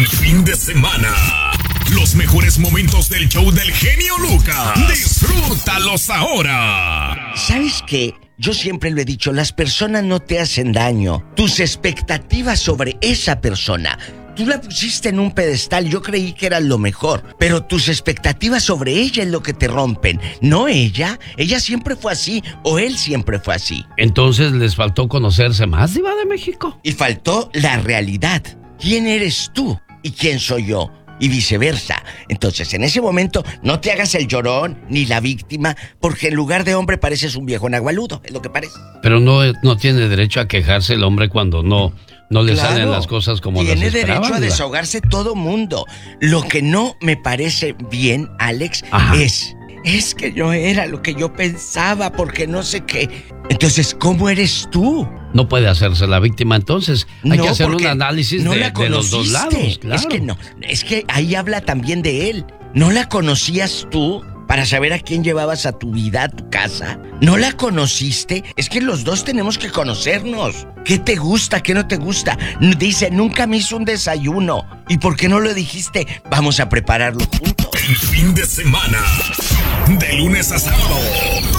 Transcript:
El fin de semana. Los mejores momentos del show del genio Lucas. Disfrútalos ahora. ¿Sabes qué? Yo siempre lo he dicho, las personas no te hacen daño. Tus expectativas sobre esa persona, tú la pusiste en un pedestal, yo creí que era lo mejor, pero tus expectativas sobre ella es lo que te rompen, no ella. Ella siempre fue así, o él siempre fue así. Entonces les faltó conocerse más, Diva de México. Y faltó la realidad. ¿Quién eres tú y quién soy yo? Y viceversa. Entonces, en ese momento, no te hagas el llorón ni la víctima, porque en lugar de hombre pareces un viejo nagualudo, es lo que parece. Pero no tiene derecho a quejarse el hombre cuando no le salen las cosas como las esperaba. Tiene derecho a desahogarse todo mundo. Lo que no me parece bien, Alex, es que no era lo que yo pensaba, porque no sé qué. Entonces, ¿cómo eres tú? No puede hacerse la víctima, entonces hay que hacer un análisis no de los dos lados. Claro. Es que ahí habla también de él. ¿No la conocías tú para saber a quién llevabas a tu vida, a tu casa? ¿No la conociste? Es que los dos tenemos que conocernos. ¿Qué te gusta? ¿Qué no te gusta? Dice, nunca me hizo un desayuno. ¿Y por qué no lo dijiste? Vamos a prepararlo juntos. El fin de semana. De lunes a sábado.